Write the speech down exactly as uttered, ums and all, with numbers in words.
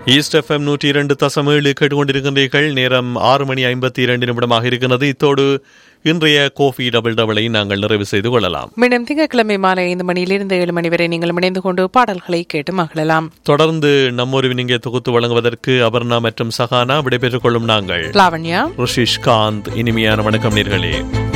East FM நூற்றி இரண்டு தசம் ஏழு கேட்டுக்கொண்டிருக்கின்றீர்கள். நேரம் ஆறு மணி ஐம்பத்தி இரண்டு நிமிடமாக இருக்கிறது. இத்தோடு இன்றைய கோஃபி டபுள் டபுளை நாங்கள் நிறைவு செய்து கொள்ளலாம். மீண்டும் திங்கட்கிழமை மாலை ஐந்து மணியிலிருந்து ஏழு மணி வரை நீங்கள் இணைந்து கொண்டு பாடல்களை கேட்டு மகிழலாம். தொடர்ந்து நம்மொரு நீங்க தொகுத்து வழங்குவதற்கு அபர்ணா மற்றும் சஹானா விடைபெற்றுக் கொள்ளும் நாங்கள் லாவண்யா, ருஷிஷ் காந்த். இனிமையான வணக்கம் நேர்களே.